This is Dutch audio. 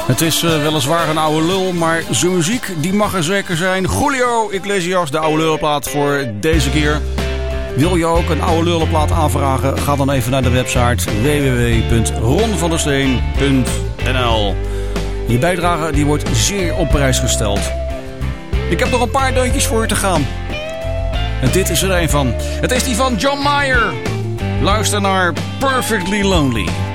Het is weliswaar een oude lul, maar zijn muziek die mag er zeker zijn. Julio Iglesias, de oude lullenplaat voor deze keer. Wil je ook een oude lullenplaat aanvragen? Ga dan even naar de website www.ronvandersteen.nl. Je bijdrage die wordt zeer op prijs gesteld. Ik heb nog een paar deuntjes voor je te gaan. En dit is er een van. Het is die van John Mayer. Luister naar Perfectly Lonely.